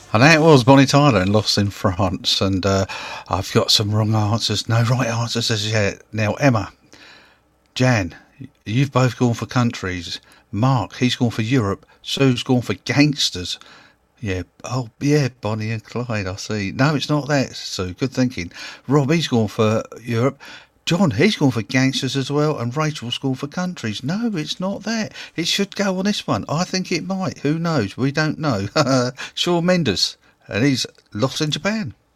And that was Bonnie Tyler and Lost in France. And I've got some wrong answers, no right answers as yet. Now, Emma, Jan, you've both gone for countries. Mark, he's gone for Europe. Sue's gone for gangsters. Yeah, oh yeah, Bonnie and Clyde, I see. No, it's not that, Sue. Good thinking. Rob, he's gone for Europe. John, he's gone for gangsters as well, and Rachel's gone for countries. No, it's not that. It should go on this one. I think it might. Who knows? We don't know. Shawn Mendes, and he's lost in Japan.